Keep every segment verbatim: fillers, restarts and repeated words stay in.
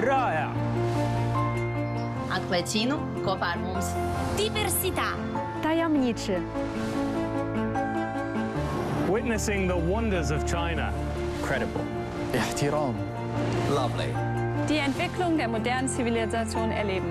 رائع. Atleticino, kopar mums diversità. Tajemniczy. Witnessing the wonders of China. Credible. احترام. Lovely. Die Entwicklung der modernen Zivilisation erleben.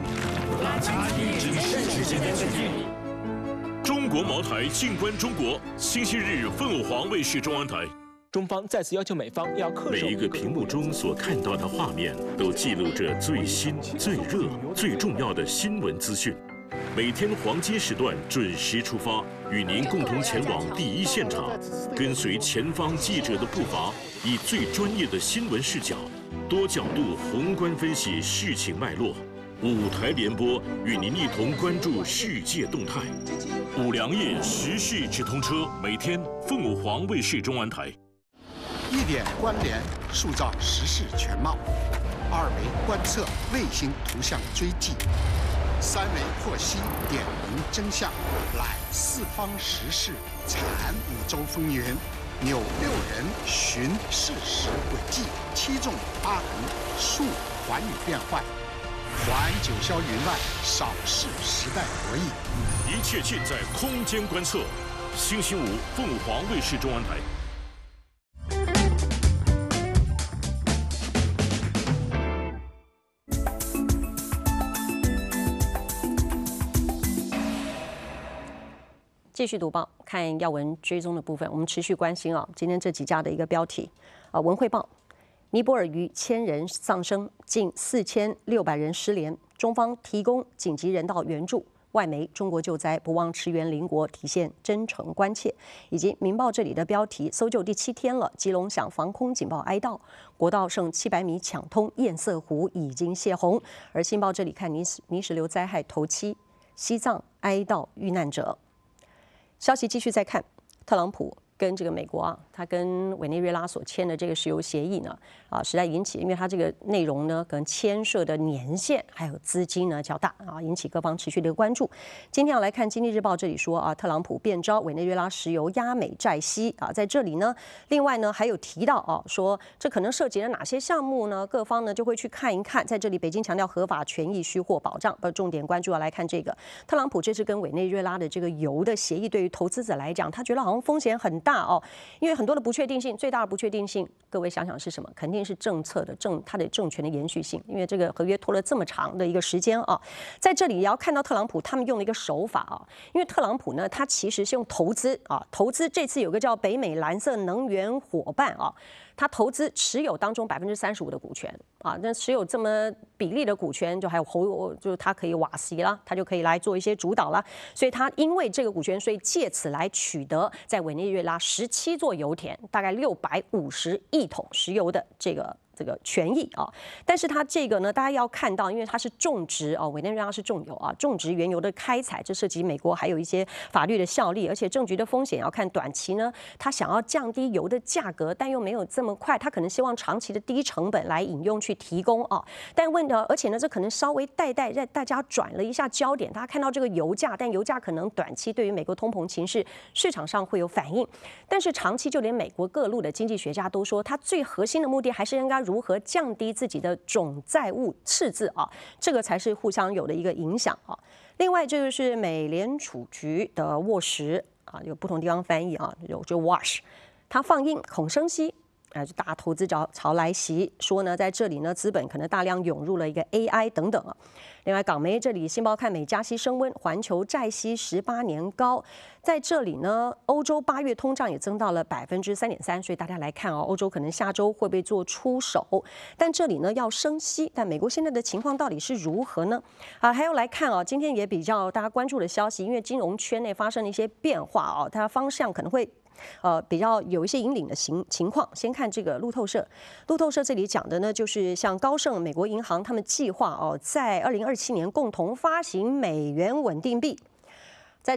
中国茅台静观中国，星期日凤凰皇卫视中央台。 中方再次要求美方要恪守。 每一个屏幕中所看到的画面，都记录着最新、最热、最重要的新闻资讯。每天黄金时段准时出发，与您共同前往第一现场，跟随前方记者的步伐，以最专业的新闻视角，多角度宏观分析事情脉络。五台联播与您一同关注世界动态。五粮液时事直通车，每天凤凰卫视中央台。 一点关联，塑造时事全貌；二维观测，卫星图像追迹；三维获悉，点明真相。揽四方时事，产五洲风云。纽六人，寻事实轨迹。七纵八横，述寰宇变幻。环九霄云外，扫视时代博弈。 一切尽在空间观测。星期五，凤凰卫视中央台。 继续读报，看要闻追踪的部分，我们持续关心啊，今天这几家的一个标题啊，《文汇报》。尼泊尔逾千人丧生，近四千六百人失联，中方提供紧急人道援助。外媒中国救灾不忘驰援邻国，体现真诚关切。以及《明报》这里的标题：搜救第七天了，基隆响防空警报哀悼，国道剩七百米抢通，堰塞湖已经泄洪。而《新报》这里看泥泥石流灾害头七，西藏哀悼遇难者。消息继续再看，特朗普跟这个美国啊，他跟委内瑞拉所签的这个石油协议呢，啊，实在引起，因为它这个内容呢，可能牵涉的年限还有资金呢较大啊，引起各方持续的一个关注。今天要来看《经济日报》这里说啊，特朗普变招委内瑞拉石油压美债息啊，在这里呢，另外呢还有提到啊，说这可能涉及了哪些项目呢？各方呢就会去看一看。在这里，北京强调合法权益需获保障，而重点关注要来看这个特朗普这次跟委内瑞拉的这个油的协议，对于投资者来讲，他觉得好像风险很大哦，因为很多的不确定性，最大的不确定性，各位想想是什么？肯定是政策的政，它的政权的延续性。因为这个合约拖了这么长的一个时间啊，在这里也要看到特朗普他们用了一个手法啊，因为特朗普呢，他其实是用投资啊，投资这次有个叫北美蓝色能源伙伴啊。他投资持有当中百分之三十五的股权啊，那持有这么比例的股权，就还有侯，就是他可以瓦息啦，他就可以来做一些主导啦。所以他因为这个股权，所以借此来取得在委内瑞拉十七座油田，大概六百五十亿桶石油的这个。这个权益啊，但是它这个呢，大家要看到，因为它是种植啊，委内瑞拉是重油啊，种植原油的开采，这涉及美国还有一些法律的效力，而且政局的风险要看短期呢，它想要降低油的价格，但又没有这么快，它可能希望长期的低成本来引用去提供啊，但问的，而且呢，这可能稍微带带让大家转了一下焦点，大家看到这个油价，但油价可能短期对于美国通膨情势市场上会有反应，但是长期就连美国各路的经济学家都说，它最核心的目的还是应该如何降低自己的总债务赤字啊，这个才是互相有的一个影响啊。另外，这就是美联储局的沃什啊，有不同地方翻译啊，有就 Wash， 他放音恐升息。啊，就大投资潮潮来袭，说呢，在这里呢，资本可能大量涌入了一个 A I 等等啊。另外，港媒这里，新报看美加息升温，环球债息十八年高。在这里呢，欧洲八月通胀也增到了百分之三点三，所以大家来看哦，欧洲可能下周会不会做出手？但这里呢要升息，但美国现在的情况到底是如何呢？啊，还要来看啊，今天也比较大家关注的消息，因为金融圈内发生了一些变化啊，它方向可能会。呃，比较有一些引领的情情况。先看这个路透社，路透社这里讲的呢，就是像高盛、美国银行他们计划哦，在二零二七年共同发行美元稳定币